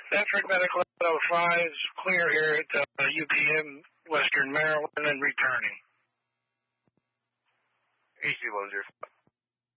Stanford Medical 5 is clear here at UPM, Western Maryland, and returning. AC 105.